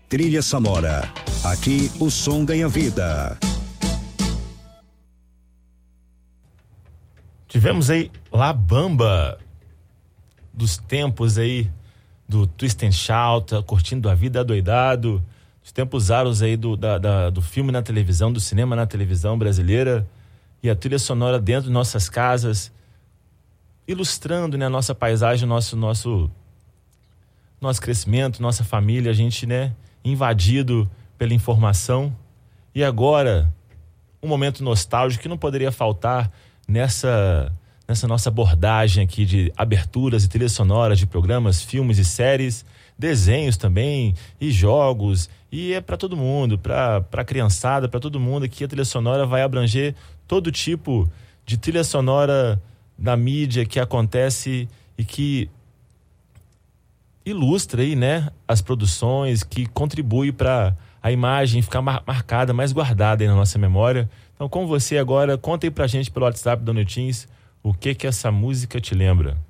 Trilha sonora. Aqui o som ganha vida. Tivemos aí La Bamba, dos tempos aí do Twist and Shout, Curtindo a Vida Adoidado, os tempos aros aí do filme na televisão, do cinema na televisão brasileira, e a trilha sonora dentro de nossas casas, ilustrando, né, a nossa paisagem, nosso crescimento, nossa família, a gente, né, invadido pela informação. E agora, um momento nostálgico que não poderia faltar nessa nossa abordagem aqui de aberturas e trilhas sonoras de programas, filmes e séries, desenhos também, e jogos, e é para todo mundo, para criançada, para todo mundo. Aqui a trilha sonora vai abranger todo tipo de trilha sonora da mídia que acontece e que ilustra aí, né, as produções, que contribui para a imagem ficar marcada, mais guardada aí na nossa memória. Então, com você agora, conta aí pra gente pelo WhatsApp da Unitins o que essa música te lembra.